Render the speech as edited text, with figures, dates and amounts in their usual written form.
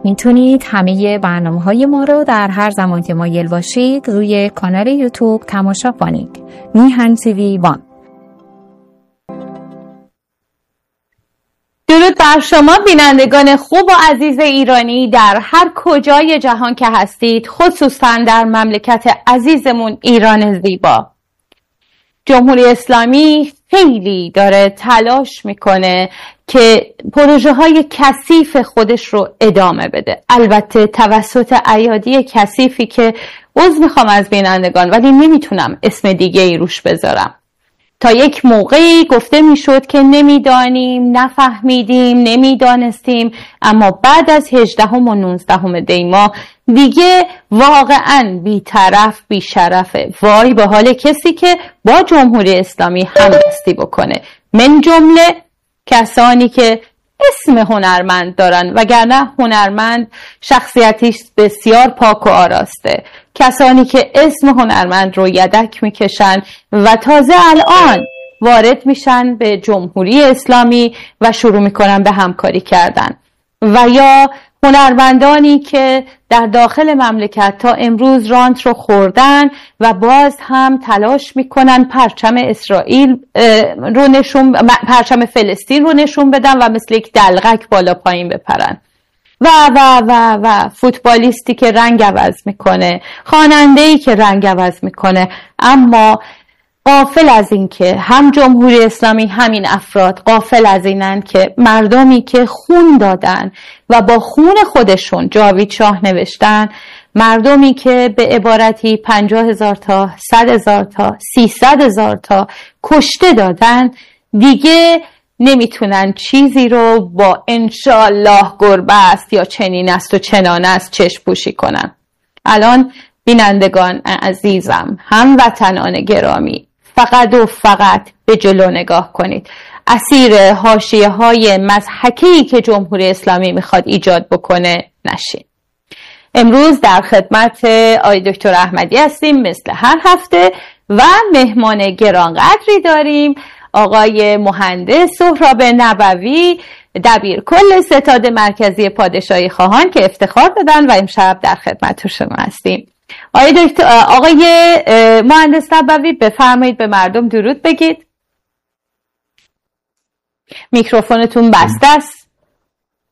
میتونید همه برنامه‌های ما رو در هر زمان که مایل باشید روی کانال یوتیوب تماشا کنید. میهن تیوی 1. درود بر شما بینندگان خوب و عزیز ایرانی در هر کجای جهان که هستید، خصوصا در مملکت عزیزمون ایران زیبا. جمهوری اسلامی خیلی داره تلاش میکنه که پروژه های کثیف خودش رو ادامه بده، البته توسط ایادی کثیفی که عذر میخوام از بینندگان ولی نمیتونم اسم دیگه ای روش بذارم. تا یک موقعی گفته میشد که نمیدانیم، نفهمیدیم، نمیدانستیم، اما بعد از 18 و 19 دی ماه دیگه واقعا بی‌طرف بی‌شرفه. وای به حال کسی که با جمهوری اسلامی همدستی بکنه، من جمله کسانی که اسم هنرمند دارن، وگرنه هنرمند شخصیتیش بسیار پاک و آراسته. کسانی که اسم هنرمند رو یدک میکشن و تازه الان وارد میشن به جمهوری اسلامی و شروع میکنن به همکاری کردن، و یا هنرمندانی که در داخل مملکت تا امروز رانت رو خوردن و باز هم تلاش میکنن پرچم اسرائیل رو پرچم فلسطین رو نشون بدن و مثل یک دلغک بالا پایین بپرن و و و و فوتبالیستی که رنگ عوض میکنه، خواننده‌ای که رنگ عوض میکنه، اما غافل از این که هم جمهوری اسلامی همین افراد غافل از اینن که مردمی که خون دادن و با خون خودشون جاوید شاه نوشتن، مردمی که به عبارتی 50,000 تا 100,000 تا 300,000 تا کشته دادن، دیگه نمیتونن چیزی رو با انشالله گربه است یا چنین است و چنان است چشم پوشی کنن. الان بینندگان عزیزم، هموطنان گرامی، فقط و فقط به جلو نگاه کنید. اسیر حاشیه‌های مضحکه‌ای که جمهوری اسلامی میخواد ایجاد بکنه نشین. امروز در خدمت آقای دکتر احمدی هستیم مثل هر هفته و مهمان گرانقدری داریم، آقای مهندس سهراب نبوی، دبیرکل ستاد مرکزی پادشاهی خواهان که افتخار دادن و امشب در خدمت شما هستیم. آقای مهندس نبوی بفرمایید به مردم درود بگید. میکروفونتون بسته است.